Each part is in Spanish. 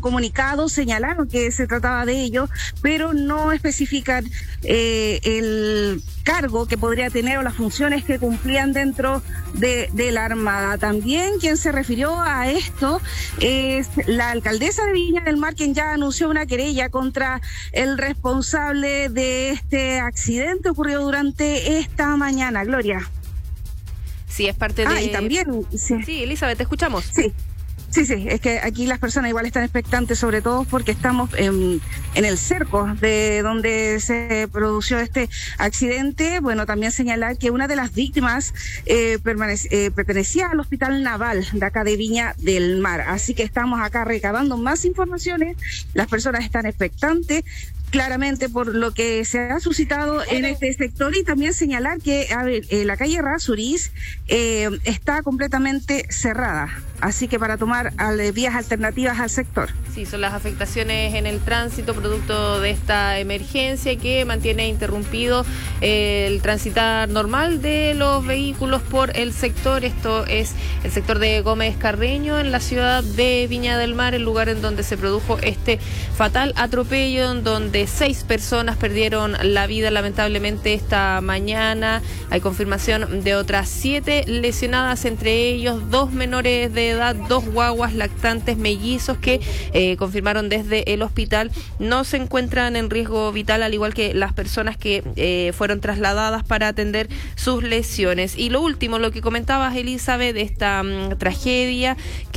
comunicado señalaron que se trataba de ello, pero no especifican el cargo que podría tener o las funciones que cumplían dentro de la Armada. También quien se refirió a esto es la alcaldesa de Viña del Mar, quien ya anunció una querella contra el responsable de este accidente ocurrido durante esta mañana. Gloria. Sí, es parte de... y también... Sí, Elizabeth, te escuchamos. Sí, es que aquí las personas igual están expectantes, sobre todo porque estamos en el cerco de donde se produjo este accidente. Bueno, también señalar que una de las víctimas pertenecía al Hospital Naval de acá de Viña del Mar. Así que estamos acá recabando más informaciones. Las personas están expectantes, claramente, por lo que se ha suscitado en este sector, y también señalar que la calle Errázuriz está completamente cerrada, así que para tomar vías alternativas al sector. Sí, son las afectaciones en el tránsito producto de esta emergencia que mantiene interrumpido el transitar normal de los vehículos por el sector. Esto es el sector de Gómez Carreño en la ciudad de Viña del Mar, el lugar en donde se produjo este fatal atropello, en donde 6 personas perdieron la vida lamentablemente esta mañana. Hay confirmación de otras 7 lesionadas, entre ellos 2 menores de edad, 2 guaguas lactantes mellizos que confirmaron desde el hospital no se encuentran en riesgo vital, al igual que las personas que fueron trasladadas para atender sus lesiones. Y lo último, lo que comentabas, Elizabeth, de esta tragedia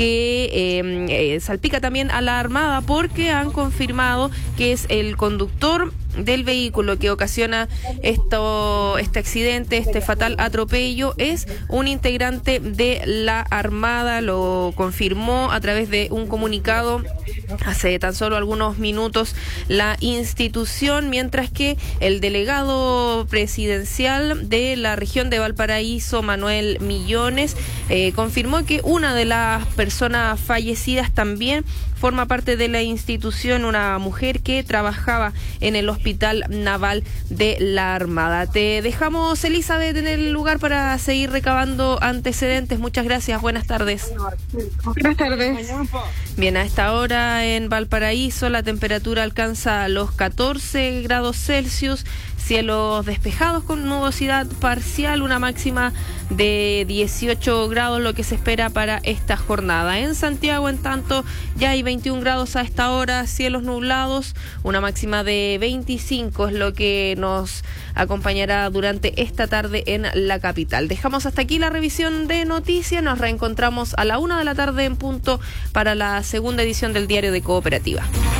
que salpica también a la Armada, porque han confirmado que es el conductor del vehículo que ocasiona este accidente, este fatal atropello, es un integrante de la Armada. Lo confirmó a través de un comunicado hace tan solo algunos minutos la institución, mientras que el delegado presidencial de la región de Valparaíso, Manuel Millones, confirmó que una de las personas fallecidas también forma parte de la institución, una mujer que trabajaba en el Hospital Naval de la Armada. Te dejamos, Elizabeth, en el lugar para seguir recabando antecedentes. Muchas gracias, buenas tardes. Buenas tardes. Bien, a esta hora en Valparaíso la temperatura alcanza los 14 grados Celsius, cielos despejados con nubosidad parcial, una máxima de 18 grados, lo que se espera para esta jornada. En Santiago, en tanto, ya hay 21 grados a esta hora, cielos nublados, una máxima de 25 es lo que nos acompañará durante esta tarde en la capital. Dejamos hasta aquí la revisión de noticias, nos reencontramos a la 1 de la tarde en punto para la segunda edición del Diario de Cooperativa.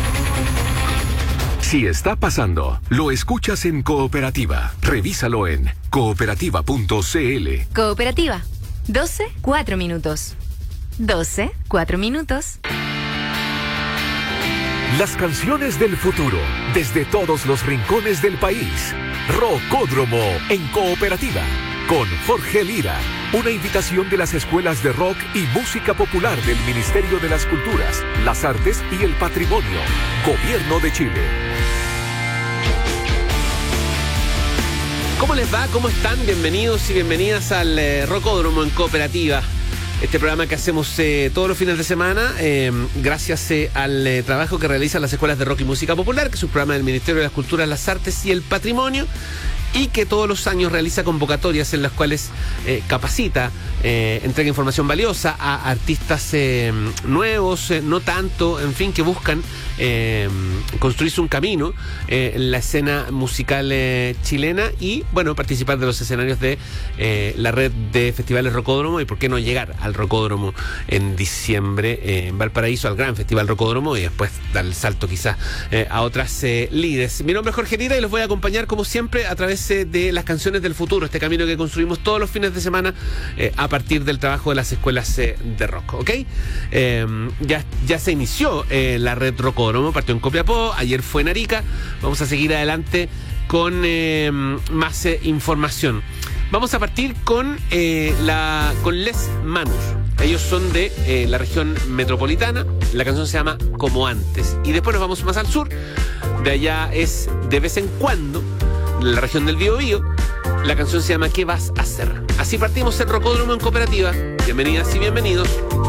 Si está pasando, lo escuchas en Cooperativa. Revísalo en cooperativa.cl. Cooperativa. 12, 4 minutos. 12, 4 minutos. Las canciones del futuro, desde todos los rincones del país. Rocódromo en Cooperativa, con Jorge Lira. Una invitación de las escuelas de rock y música popular del Ministerio de las Culturas, las Artes y el Patrimonio. Gobierno de Chile. ¿Cómo les va? ¿Cómo están? Bienvenidos y bienvenidas al Rocódromo en Cooperativa. Este programa que hacemos todos los fines de semana, gracias al trabajo que realizan las escuelas de rock y música popular, que es un programa del Ministerio de las Culturas, las Artes y el Patrimonio, y que todos los años realiza convocatorias en las cuales capacita, entrega información valiosa a artistas nuevos, no tanto, en fin, que buscan construirse un camino en la escena musical chilena y, bueno, participar de los escenarios de la red de festivales Rocódromo, y por qué no llegar al Rocódromo en diciembre en Valparaíso, al gran festival Rocódromo, y después dar el salto quizás a otras líderes. Mi nombre es Jorge Lira y los voy a acompañar como siempre a través de las canciones del futuro, este camino que construimos todos los fines de semana a partir del trabajo de las escuelas de rock, ¿ok? Ya se inició la red Rocódromo, partió en Copiapó, ayer fue en Arica. Vamos a seguir adelante con más información. Vamos a partir con Les Manus. Ellos son de la región metropolitana. La canción se llama Como Antes. Y después nos vamos más al sur. De allá es De Vez en Cuando, la región del Biobío. La canción se llama ¿Qué vas a hacer? Así partimos el Rocódromo en Cooperativa. Bienvenidas y bienvenidos.